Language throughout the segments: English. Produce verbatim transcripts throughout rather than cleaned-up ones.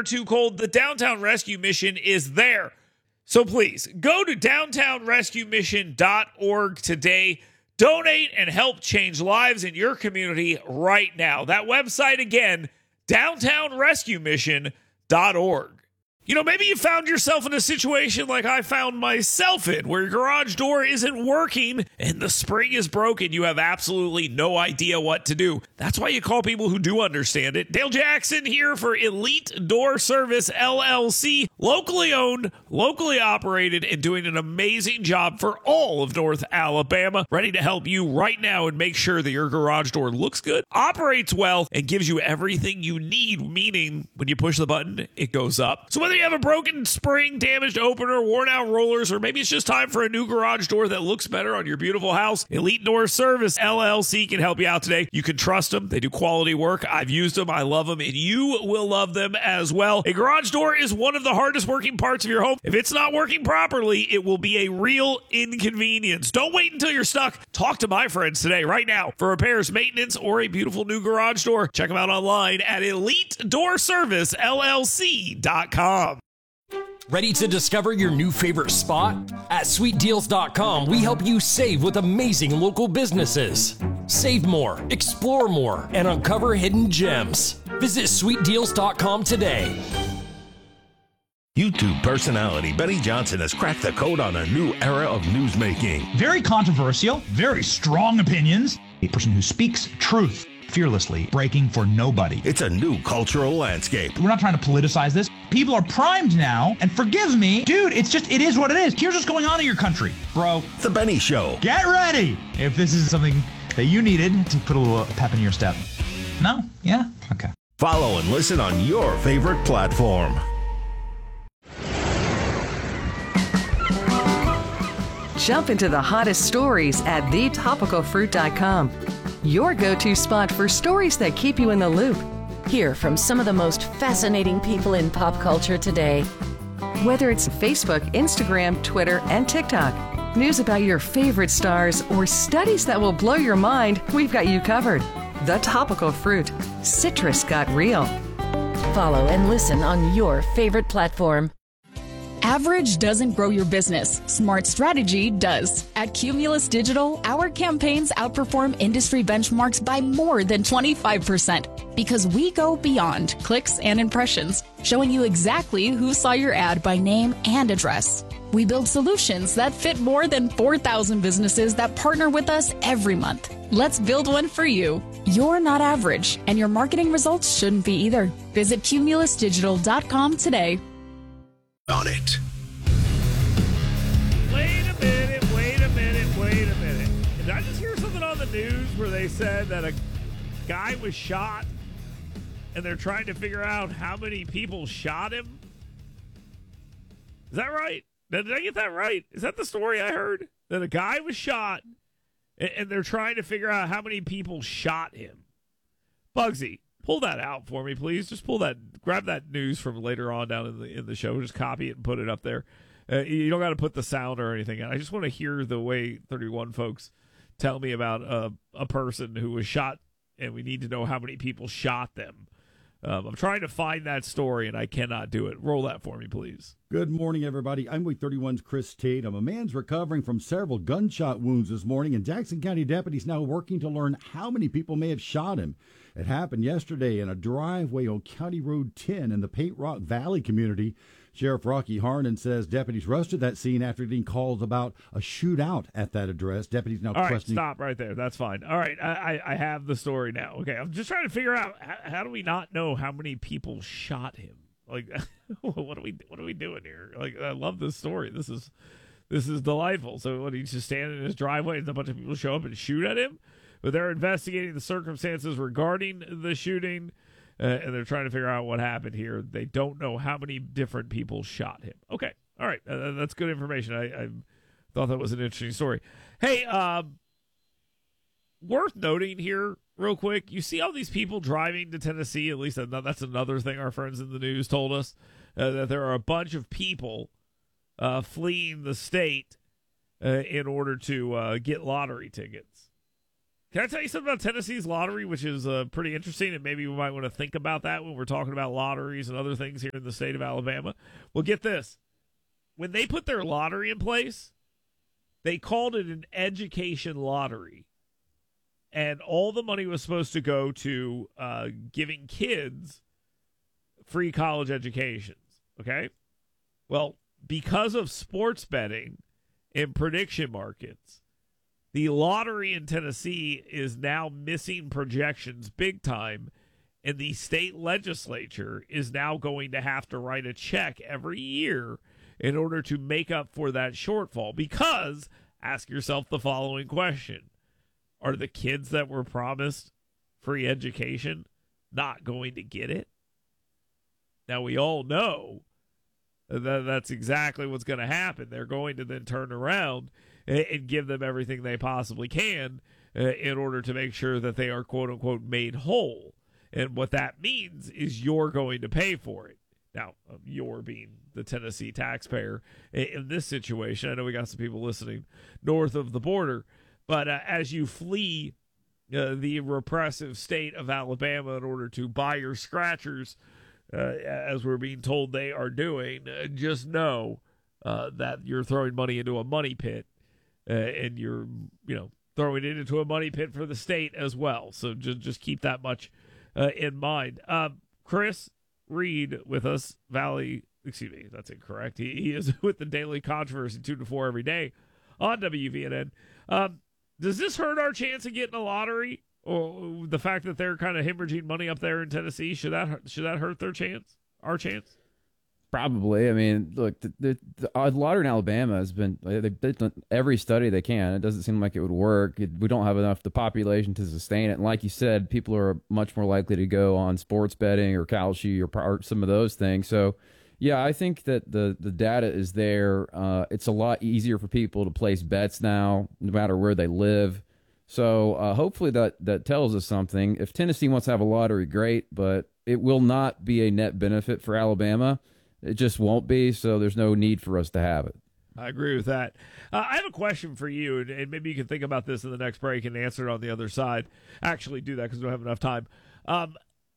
are too cold, the Downtown Rescue Mission is there. So please, go to downtown rescue mission dot org today. Donate and help change lives in your community right now. That website again, downtown rescue mission dot org. You know, maybe you found yourself in a situation like I found myself in, where your garage door isn't working and the spring is broken. You have absolutely no idea what to do. That's why you call people who do understand it. Dale Jackson here for Elite Door Service, L L C. Locally owned, locally operated, and doing an amazing job for all of North Alabama. Ready to help you right now and make sure that your garage door looks good, operates well, and gives you everything you need, meaning when you push the button, it goes up. So whether you have a broken spring, damaged opener, worn out rollers, or maybe it's just time for a new garage door that looks better on your beautiful house, Elite Door Service, L L C can help you out today. You can trust them. They do quality work. I've used them. I love them, and you will love them as well. A garage door is one of the hardest working parts of your home. If it's not working properly, it will be a real inconvenience. Don't wait until you're stuck. Talk to my friends today, right now, for repairs, maintenance, or a beautiful new garage door. Check them out online at elite door service L L C dot com. Ready to discover your new favorite spot? At sweet deals dot com, we help you save with amazing local businesses. Save more, explore more, and uncover hidden gems. Visit sweet deals dot com today. YouTube personality Benny Johnson has cracked the code on a new era of newsmaking. Very controversial, very strong opinions. A person who speaks truth fearlessly, breaking for nobody. It's a new cultural landscape. We're not trying to politicize this. People are primed now, and forgive me, dude, it's just, it is what it is. Here's what's going on in your country, bro. The Benny Show. Get ready if this is something that you needed to put a little pep in your step. No? Yeah? Okay. Follow and listen on your favorite platform. Jump into the hottest stories at the topical fruit dot com. Your go-to spot for stories that keep you in the loop. Hear from some of the most fascinating people in pop culture today. Whether it's Facebook, Instagram, Twitter, and TikTok, news about your favorite stars, or studies that will blow your mind, we've got you covered. The Topical Fruit. Citrus got real. Follow and listen on your favorite platform. Average doesn't grow your business. Smart strategy does. At Cumulus Digital, our campaigns outperform industry benchmarks by more than twenty-five percent because we go beyond clicks and impressions, showing you exactly who saw your ad by name and address. We build solutions that fit more than four thousand businesses that partner with us every month. Let's build one for you. You're not average, and your marketing results shouldn't be either. Visit cumulus digital dot com today. On it. Wait a minute, wait a minute, wait a minute. Did I just hear something on the news where they said that a guy was shot and they're trying to figure out how many people shot him? Is that right? Did I get that right? Is that the story I heard? That a guy was shot and they're trying to figure out how many people shot him? Bugsy, pull that out for me, please. Just pull that, grab that news from later on down in the in the show. Just copy it and put it up there. Uh, you don't got to put the sound or anything in. I just want to hear the way thirty-one folks tell me about uh, a person who was shot, and we need to know how many people shot them. Um, I'm trying to find that story, and I cannot do it. Roll that for me, please. Good morning, everybody. I'm Week thirty-one's Chris Tatum. A man's recovering from several gunshot wounds this morning, and Jackson County deputies now working to learn how many people may have shot him. It happened yesterday in a driveway on County Road ten in the Paint Rock Valley community. Sheriff Rocky Harnan says deputies rushed to that scene after getting calls about a shootout at that address. Deputies now All right, questioning. stop right there. That's fine. All right, I, I, I have the story now. Okay, I'm just trying to figure out how, how do we not know how many people shot him? Like, what are we what are we doing here? Like, I love this story. This is this is delightful. So, what, he's just standing in his driveway and a bunch of people show up and shoot at him? But they're investigating the circumstances regarding the shooting, uh, and they're trying to figure out what happened here. They don't know how many different people shot him. Okay, all right, uh, that's good information. I, I thought that was an interesting story. Hey, um, worth noting here real quick, you see all these people driving to Tennessee, at least that's another thing our friends in the news told us, uh, that there are a bunch of people uh, fleeing the state uh, in order to uh, get lottery tickets. Can I tell you something about Tennessee's lottery, which is uh, pretty interesting, and maybe we might want to think about that when we're talking about lotteries and other things here in the state of Alabama? Well, get this. When they put their lottery in place, they called it an education lottery. And all the money was supposed to go to uh, giving kids free college educations, okay? Well, because of sports betting and prediction markets, the lottery in Tennessee is now missing projections big time, and the state legislature is now going to have to write a check every year in order to make up for that shortfall. Because, ask yourself the following question. Are the kids that were promised free education not going to get it? Now, we all know that that's exactly what's going to happen. They're going to then turn around and give them everything they possibly can uh, in order to make sure that they are, quote-unquote, made whole. And what that means is you're going to pay for it. Now, um, you're being the Tennessee taxpayer in this situation. I know we got some people listening north of the border. But uh, as you flee uh, the repressive state of Alabama in order to buy your scratchers, uh, as we're being told they are doing, uh, just know uh, that you're throwing money into a money pit. Uh, and you're, you know, throwing it into a money pit for the state as well. So just just keep that much uh, in mind. Um, Chris Reed with us, Valley, excuse me, that's incorrect. He, he is with the Daily Controversy, two to four every day on W V N N. Um, does this hurt our chance of getting a lottery? Or the fact that they're kind of hemorrhaging money up there in Tennessee, should that should that hurt their chance, our chance? Probably. I mean, look, the, the, the lottery in Alabama has been, they've done every study they can. It doesn't seem like it would work. It, we don't have enough the population to sustain it. And like you said, people are much more likely to go on sports betting or Kalshi or, or some of those things. So, yeah, I think that the, the data is there. Uh, it's a lot easier for people to place bets now, no matter where they live. So uh, hopefully that, that tells us something. If Tennessee wants to have a lottery, great, but it will not be a net benefit for Alabama. It just won't be, so there's no need for us to have it. I agree with that. Uh, I have a question for you, and, and maybe you can think about this in the next break and answer it on the other side. Actually do that because we don't have enough time. Um,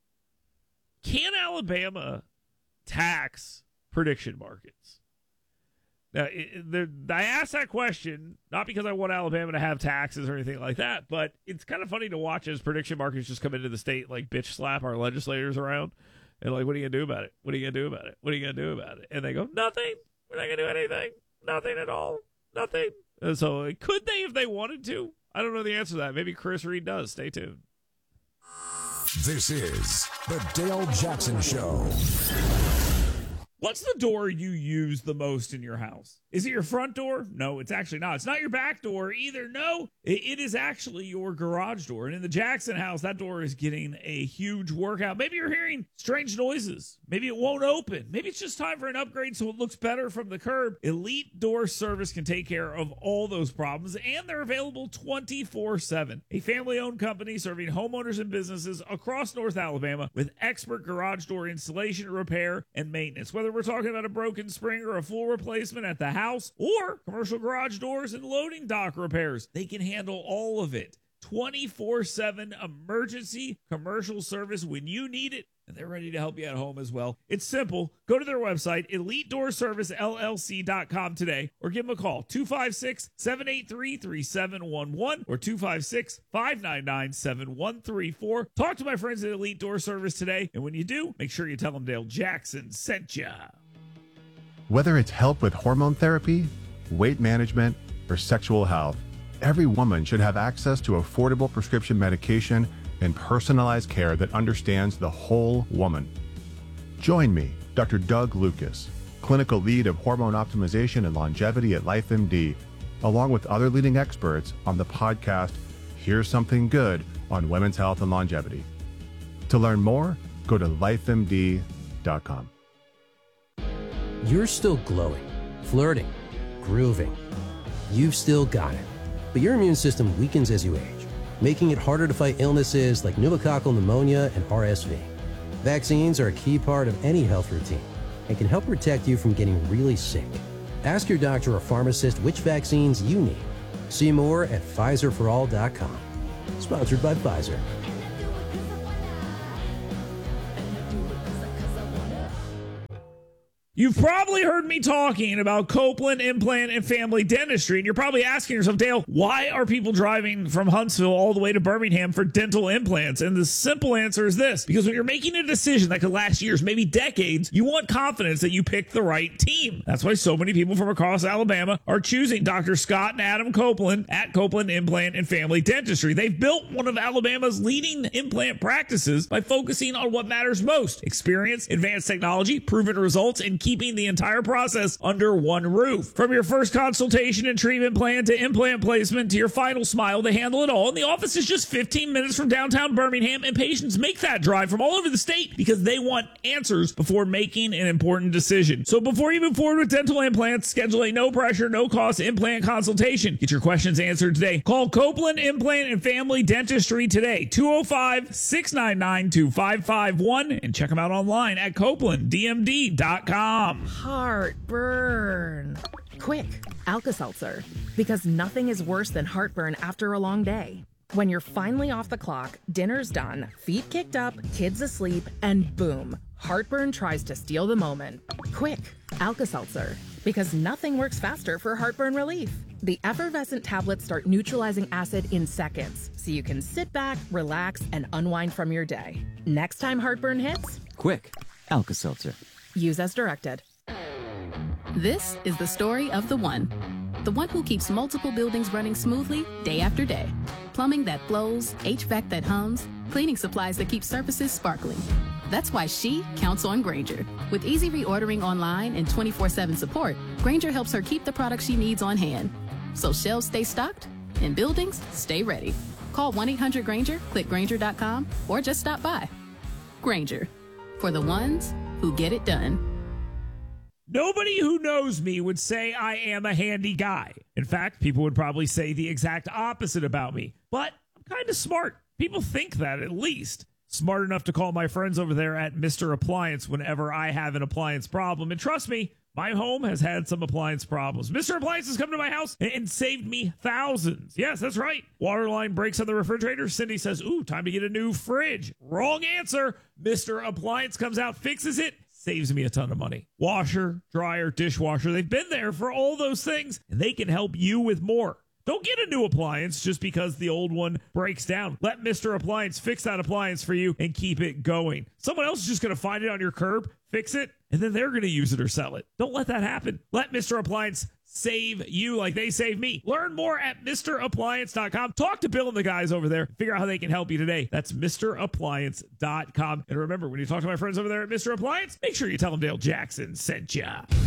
can Alabama tax prediction markets? Now, it, the, I asked that question not because I want Alabama to have taxes or anything like that, but it's kind of funny to watch as prediction markets just come into the state, like bitch slap our legislators around. And like, what are you going to do about it? What are you going to do about it? What are you going to do about it? And they go, nothing. We're not going to do anything. Nothing at all. Nothing. And so could they if they wanted to? I don't know the answer to that. Maybe Chris Reed does. Stay tuned. This is the Dale Jackson Show. What's the door you use the most in your house? Is it your front door? No, it's actually not. It's not your back door either. No, it is actually your garage door. And in the Jackson house, that door is getting a huge workout. Maybe you're hearing strange noises. Maybe it won't open. Maybe it's just time for an upgrade so it looks better from the curb. Elite Door Service can take care of all those problems, and they're available twenty-four seven. A family-owned company serving homeowners and businesses across North Alabama with expert garage door installation, repair, and maintenance. Whether we're talking about a broken spring or a full replacement at the house or commercial garage doors and loading dock repairs, they can handle all of it. twenty-four seven emergency commercial service when you need it, and they're ready to help you at home as well. It's simple. Go to their website, elite door service l l c dot com today, or give them a call, two five six, seven eight three, three seven one one or two five six, five nine nine, seven one three four. Talk to my friends at Elite Door Service today, and when you do, make sure you tell them Dale Jackson sent ya. Whether it's help with hormone therapy, weight management, or sexual health, every woman should have access to affordable prescription medication and personalized care that understands the whole woman. Join me, Doctor Doug Lucas, clinical lead of hormone optimization and longevity at LifeMD, along with other leading experts on the podcast Here's Something Good on Women's Health and Longevity. To learn more, go to life M D dot com. You're still glowing, flirting, grooving. You've still got it. But your immune system weakens as you age, making it harder to fight illnesses like pneumococcal pneumonia and R S V. Vaccines are a key part of any health routine and can help protect you from getting really sick. Ask your doctor or pharmacist which vaccines you need. See more at Pfizer for all dot com. Sponsored by Pfizer. You've probably heard me talking about Copeland Implant and Family Dentistry, and you're probably asking yourself, Dale, why are people driving from Huntsville all the way to Birmingham for dental implants? And the simple answer is this: because when you're making a decision that could last years, maybe decades, you want confidence that you picked the right team. That's why so many people from across Alabama are choosing Doctor Scott and Adam Copeland at Copeland Implant and Family Dentistry. They've built one of Alabama's leading implant practices by focusing on what matters most: experience, advanced technology, proven results, and keeping the entire process under one roof. From your first consultation and treatment plan to implant placement to your final smile, they handle it all. And the office is just fifteen minutes from downtown Birmingham, and patients make that drive from all over the state because they want answers before making an important decision. So before you move forward with dental implants, schedule a no pressure, no cost implant consultation. Get your questions answered today. Call Copeland Implant and Family Dentistry today, two oh five, six nine nine, two five five one, and check them out online at copeland d m d dot com. Heartburn. Quick, Alka-Seltzer. Because nothing is worse than heartburn after a long day. When you're finally off the clock, dinner's done, feet kicked up, kids asleep, and boom, heartburn tries to steal the moment. Quick, Alka-Seltzer. Because nothing works faster for heartburn relief. The effervescent tablets start neutralizing acid in seconds, so you can sit back, relax, and unwind from your day. Next time heartburn hits, quick, Alka-Seltzer. Use as directed. This is the story of the one. The one who keeps multiple buildings running smoothly day after day. Plumbing that flows, H V A C that hums, cleaning supplies that keep surfaces sparkling. That's why she counts on Grainger. With easy reordering online and twenty-four seven support, Grainger helps her keep the products she needs on hand. So shelves stay stocked and buildings stay ready. Call one eight hundred Grainger, click Grainger dot com, or just stop by. Grainger, for the ones who get it done. Nobody who knows me would say I am a handy guy. In fact, people would probably say the exact opposite about me. But I'm kind of smart. People think that, at least. Smart enough to call my friends over there at Mister Appliance whenever I have an appliance problem. And trust me, my home has had some appliance problems. Mister Appliance has come to my house and saved me thousands. Yes, that's right. Water line breaks on the refrigerator. Cindy says, ooh, time to get a new fridge. Wrong answer. Mister Appliance comes out, fixes it, saves me a ton of money. Washer, dryer, dishwasher, they've been there for all those things, and they can help you with more. Don't get a new appliance just because the old one breaks down. Let Mister Appliance fix that appliance for you and keep it going. Someone else is just going to find it on your curb, fix it, and then they're going to use it or sell it. Don't let that happen. Let Mister Appliance save you like they save me. Learn more at Mister Appliance dot com. Talk to Bill and the guys over there. Figure out how they can help you today. That's Mister Appliance dot com. And remember, when you talk to my friends over there at Mister Appliance, make sure you tell them Dale Jackson sent ya.